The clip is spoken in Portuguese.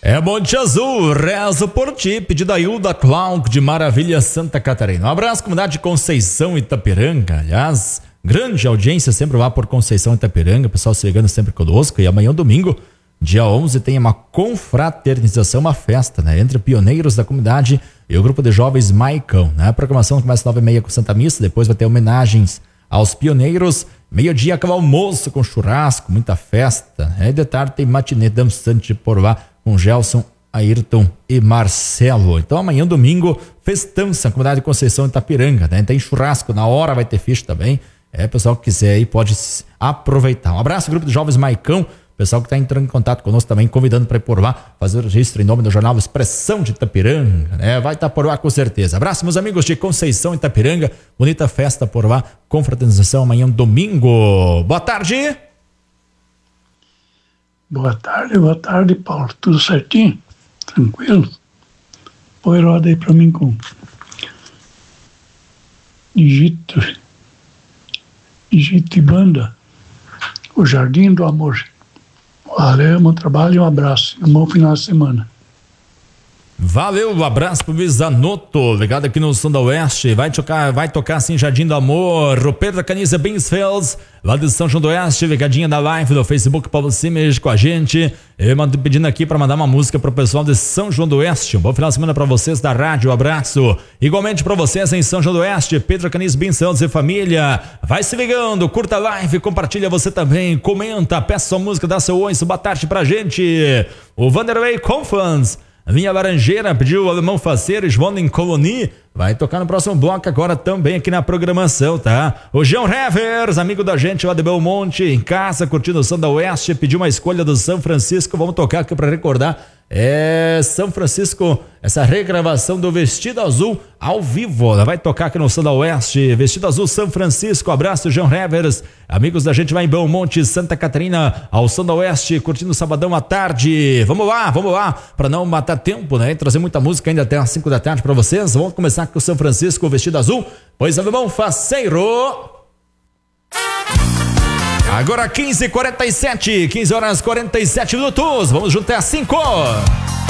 É Monte Azul, rezo por ti, pedido a Hilda Clark de Maravilha, Santa Catarina. Um abraço, comunidade de Conceição Itapiranga, aliás, grande audiência sempre lá por Conceição Itapiranga, pessoal se ligando sempre conosco. E amanhã, domingo, dia 11, tem uma confraternização, uma festa, né, entre pioneiros da comunidade e o grupo de jovens Maicão, né? A programação começa às 9h30 com Santa Missa, depois vai ter homenagens aos pioneiros, meio-dia aquele almoço com churrasco, muita festa, né? E de tarde tem matinê dançante por lá com Gelson, Ayrton e Marcelo. Então amanhã, domingo, festança, comunidade de Conceição Itapiranga, né? Tem churrasco, na hora vai ter ficha também, pessoal que quiser aí pode aproveitar. Um abraço, grupo de jovens Maicão, pessoal que está entrando em contato conosco também, convidando para ir por lá, fazer o registro em nome do jornal Expressão de Itapiranga, né? Vai estar por lá com certeza. Abraço, meus amigos de Conceição Itapiranga, bonita festa por lá, confraternização amanhã, domingo. Boa tarde. Boa tarde, Paulo. Tudo certinho? Tranquilo? Põe roda aí pra mim com Digito e banda, o Jardim do Amor. Valeu, bom trabalho e um abraço. Um bom final de semana. Valeu, um abraço pro Luiz Zanotto, ligado aqui no Som da Oeste. Vai tocar assim Jardim do Amor. O Pedro Caniza Binsfels, lá de São João do Oeste, ligadinha da live do Facebook, Paulo Simes com a gente. Eu mando pedindo aqui para mandar uma música pro pessoal de São João do Oeste. Um bom final de semana para vocês da rádio, um abraço. Igualmente para vocês em São João do Oeste, Pedro Caniza Binsfels e família. Vai se ligando, curta a live, compartilha você também, comenta, peça sua música, dá seu oi, boa tarde pra gente. O Vanderlei Confans, Linha Laranjeira, pediu o Alemão Faceiro, Svonning Coloni, vai tocar no próximo bloco agora também aqui na programação, tá? O João Revers, amigo da gente lá de Belmonte, em casa, curtindo o Som da Oeste, pediu uma escolha do São Francisco, vamos tocar aqui para recordar, São Francisco, essa regravação do Vestido Azul ao vivo, ela vai tocar aqui no Som da Oeste, Vestido Azul São Francisco, abraço João Revers, amigos da gente lá em Belmonte, Santa Catarina, ao Som da Oeste, curtindo o sabadão à tarde, vamos lá, para não matar tempo, né, e trazer muita música ainda até às 5 da tarde para vocês, vamos começar com o São Francisco, o Vestido Azul, pois Alemão Faceiro. Agora 15h47, 15 horas 47 minutos, vamos junto até às 5.